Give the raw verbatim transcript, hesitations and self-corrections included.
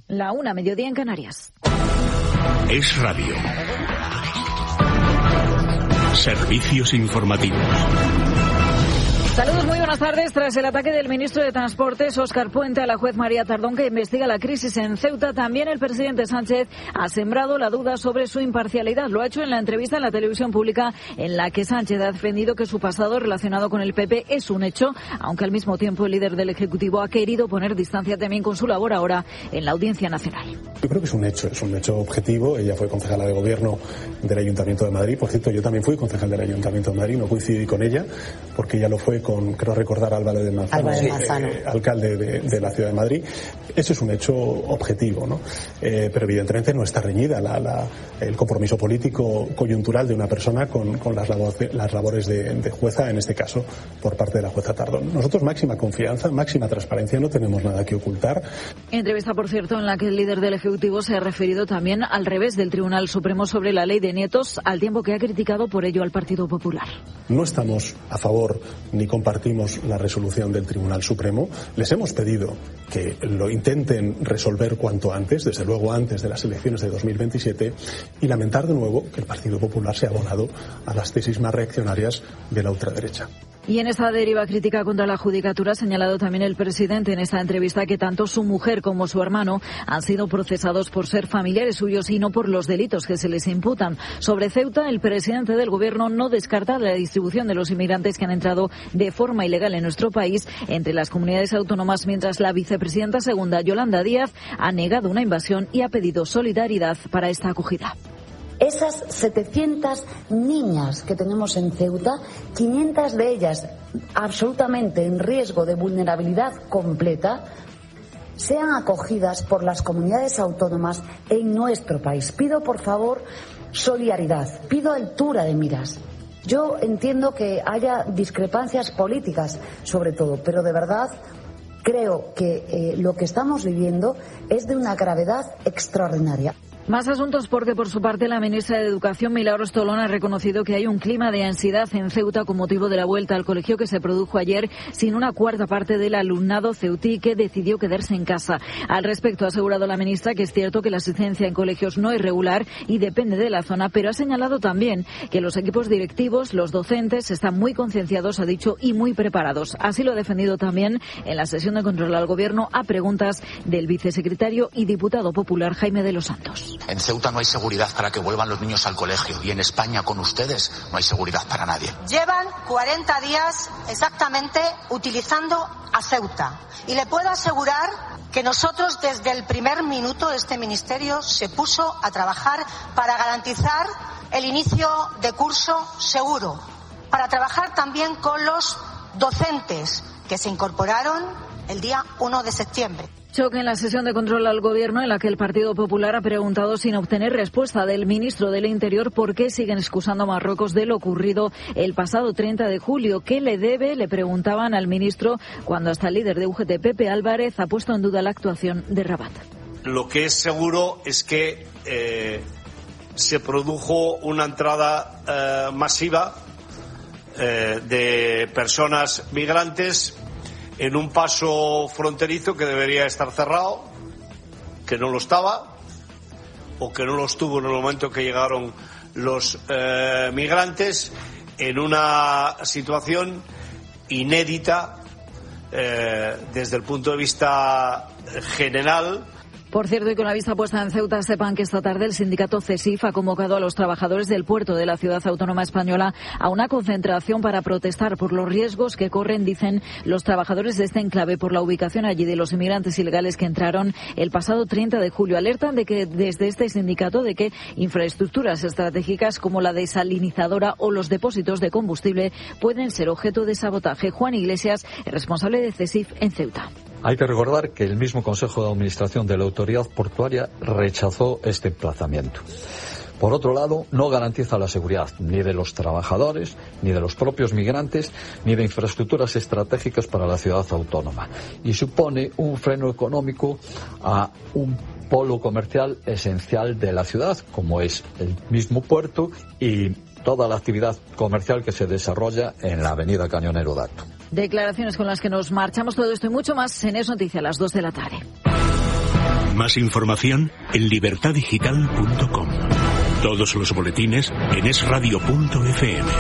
La una, mediodía en Canarias. Es Radio. Servicios informativos. Saludos, muy buenas tardes. Tras el ataque del ministro de Transportes, Óscar Puente, a la juez María Tardón, que investiga la crisis en Ceuta, también el presidente Sánchez ha sembrado la duda sobre su imparcialidad. Lo ha hecho en la entrevista en la televisión pública, en la que Sánchez ha defendido que su pasado relacionado con el P P es un hecho, aunque al mismo tiempo el líder del Ejecutivo ha querido poner distancia también con su labor ahora en la Audiencia Nacional. Yo creo que es un hecho, es un hecho objetivo. Ella fue concejala de gobierno del Ayuntamiento de Madrid. Por cierto, yo también fui concejal del Ayuntamiento de Madrid, no coincidí con ella, porque ella lo fue con, creo recordar, Álvaro de Manzano, Álvaro de Manzano. Eh, alcalde de, de la ciudad de Madrid. Ese es un hecho objetivo, ¿no? Eh, pero evidentemente no está reñida la, la, el compromiso político coyuntural de una persona con, con las, labores, las labores de, de jueza, en este caso por parte de la jueza Tardón. Nosotros máxima confianza, máxima transparencia, no tenemos nada que ocultar. Entrevista, por cierto, en la que el líder del Ejecutivo se ha referido también al revés del Tribunal Supremo sobre la ley de nietos, al tiempo que ha criticado por ello al Partido Popular. No estamos a favor ni compartimos la resolución del Tribunal Supremo. Les hemos pedido que lo intenten resolver cuanto antes, desde luego antes de las elecciones de dos mil veintisiete, y lamentar de nuevo que el Partido Popular se ha abonado a las tesis más reaccionarias de la ultraderecha. Y en esta deriva crítica contra la judicatura ha señalado también el presidente en esta entrevista que tanto su mujer como su hermano han sido procesados por ser familiares suyos y no por los delitos que se les imputan. Sobre Ceuta, el presidente del gobierno no descarta la distribución de los inmigrantes que han entrado de forma ilegal en nuestro país entre las comunidades autónomas, mientras la vicepresidenta segunda, Yolanda Díaz, ha negado una invasión y ha pedido solidaridad para esta acogida. Esas setecientas niñas que tenemos en Ceuta, quinientas de ellas absolutamente en riesgo de vulnerabilidad completa, sean acogidas por las comunidades autónomas en nuestro país. Pido, por favor, solidaridad, pido altura de miras. Yo entiendo que haya discrepancias políticas, sobre todo, pero de verdad creo que eh, lo que estamos viviendo es de una gravedad extraordinaria. Más asuntos porque, por su parte, la ministra de Educación, Milagros Tolón, ha reconocido que hay un clima de ansiedad en Ceuta con motivo de la vuelta al colegio que se produjo ayer sin una cuarta parte del alumnado ceutí que decidió quedarse en casa. Al respecto, ha asegurado la ministra que es cierto que la asistencia en colegios no es regular y depende de la zona, pero ha señalado también que los equipos directivos, los docentes, están muy concienciados, ha dicho, y muy preparados. Así lo ha defendido también en la sesión de control al Gobierno a preguntas del vicesecretario y diputado popular Jaime de los Santos. En Ceuta no hay seguridad para que vuelvan los niños al colegio y en España con ustedes no hay seguridad para nadie. Llevan cuarenta días exactamente utilizando a Ceuta y le puedo asegurar que nosotros desde el primer minuto este ministerio se puso a trabajar para garantizar el inicio de curso seguro, para trabajar también con los docentes que se incorporaron el día uno de septiembre. Choque en la sesión de control al Gobierno en la que el Partido Popular ha preguntado sin obtener respuesta del ministro del Interior por qué siguen excusando a Marruecos de lo ocurrido el pasado treinta de julio. ¿Qué le debe? Le preguntaban al ministro cuando hasta el líder de U G T, Pepe Álvarez, ha puesto en duda la actuación de Rabat. Lo que es seguro es que eh, se produjo una entrada eh, masiva eh, de personas migrantes en un paso fronterizo que debería estar cerrado, que no lo estaba, o que no lo estuvo en el momento que llegaron los eh, migrantes, en una situación inédita eh, desde el punto de vista general. Por cierto, y con la vista puesta en Ceuta, sepan que esta tarde el sindicato CESIF ha convocado a los trabajadores del puerto de la ciudad autónoma española a una concentración para protestar por los riesgos que corren, dicen los trabajadores de este enclave, por la ubicación allí de los inmigrantes ilegales que entraron el pasado treinta de julio. Alertan de que desde este sindicato de que infraestructuras estratégicas como la desalinizadora o los depósitos de combustible pueden ser objeto de sabotaje. Juan Iglesias, el responsable de CESIF en Ceuta. Hay que recordar que el mismo Consejo de Administración de la Autoridad Portuaria rechazó este emplazamiento. Por otro lado, no garantiza la seguridad ni de los trabajadores, ni de los propios migrantes, ni de infraestructuras estratégicas para la ciudad autónoma. Y supone un freno económico a un polo comercial esencial de la ciudad, como es el mismo puerto y toda la actividad comercial que se desarrolla en la avenida Cañonero Dato. Declaraciones con las que nos marchamos, todo esto y mucho más en Es Noticia a las dos de la tarde. Más información en libertad digital punto com. Todos los boletines en es radio punto efe eme.